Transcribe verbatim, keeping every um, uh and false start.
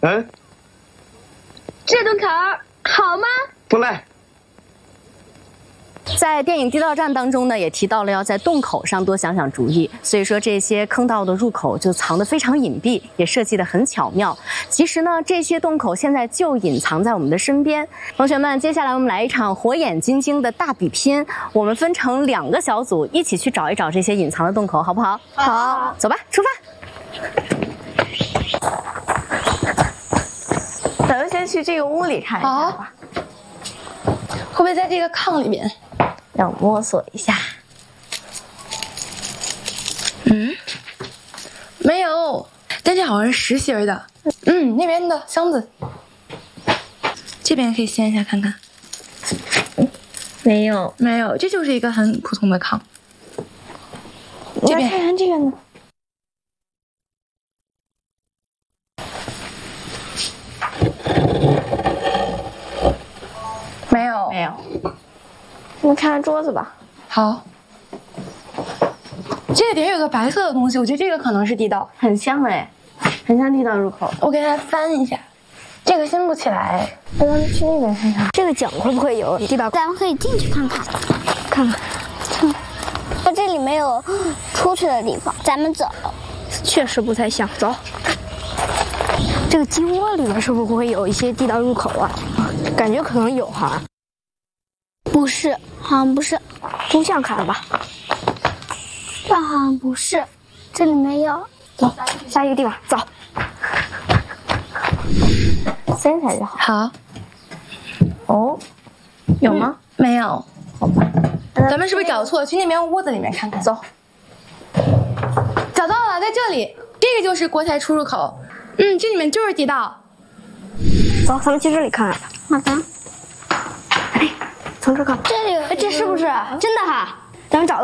嗯， 这顿烤好吗？ 不赖。 在电影《地道战》当中呢，也提到了要在洞口上多想想主意，所以说这些坑道的入口就藏得非常隐蔽，也设计得很巧妙。其实呢，这些洞口现在就隐藏在我们的身边。同学们，接下来我们来一场火眼金睛的大比拼，我们分成两个小组，一起去找一找这些隐藏的洞口，好不好？ 好， 走吧，出发。 咱们先去这个屋里看一下吧。 会不会在这个炕里面？ 要摸索一下。 嗯，没有，但这好像是实心的。嗯，那边的箱子，这边可以掀一下看看。 没有， 没有，这就是一个很普通的炕。这边看看这个呢。 没有， 没有。我们看看桌子吧。 好，这里有个白色的东西，我觉得这个可能是地道， 很像哎，很像地道入口。 我给它翻一下，这个掀不起来。 那咱们去那边看看， 这个角会不会有地道？咱们可以进去看看，看看。嗯，那这里没有出去的地方，咱们走。 确实不太像，走。 这个鸡窝里面是不是会有一些地道入口啊？ 感觉可能有哈。 不是，好像不是。 录像看了吧？ 但好像不是，这里没有。 走，下一个地方，走。 掀起来就好。 好。 哦，有吗？ 嗯、没有。 好吧。 咱们是不是找错了？去那边屋子里面看看。走。找到了，在这里。这个就是锅台出入口。嗯，这里面就是地道。 走，咱们去这里看看。 好的。 哎，从这看。 这里， 哎，这是不是真的哈？咱们找到。